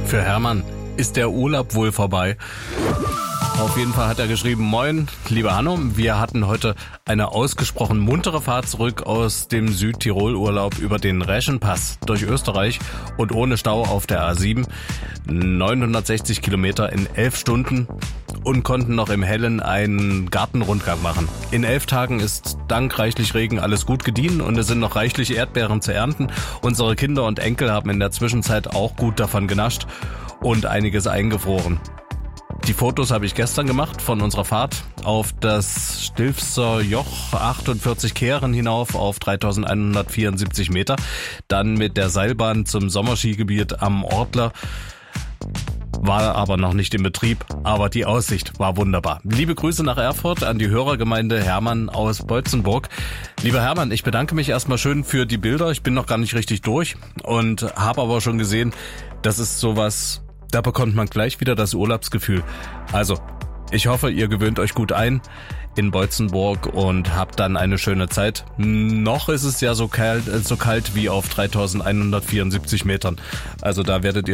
Für Hermann ist der Urlaub wohl vorbei. Auf jeden Fall hat er geschrieben: Moin, liebe Hanno, wir hatten heute eine ausgesprochen muntere Fahrt zurück aus dem Südtirol-Urlaub über den Reschenpass durch Österreich und ohne Stau auf der A7. 960 Kilometer in 11 Stunden und konnten noch im Hellen einen Gartenrundgang machen. In 11 Tagen ist dank reichlich Regen alles gut gediehen und es sind noch reichlich Erdbeeren zu ernten. Unsere Kinder und Enkel haben in der Zwischenzeit auch gut davon genascht und einiges eingefroren. Die Fotos habe ich gestern gemacht von unserer Fahrt auf das Stilfser Joch, 48 Kehren hinauf auf 3174 Meter. Dann mit der Seilbahn zum Sommerskigebiet am Ortler. War aber noch nicht in Betrieb, aber die Aussicht war wunderbar. Liebe Grüße nach Erfurt an die Hörergemeinde Hermann aus Boitzenburg. Lieber Hermann, ich bedanke mich erstmal schön für die Bilder. Ich bin noch gar nicht richtig durch und habe aber schon gesehen, das ist sowas, da bekommt man gleich wieder das Urlaubsgefühl. Also, ich hoffe, ihr gewöhnt euch gut ein in Boitzenburg und habt dann eine schöne Zeit. Noch ist es ja so kalt wie auf 3174 Metern. Also da werdet ihr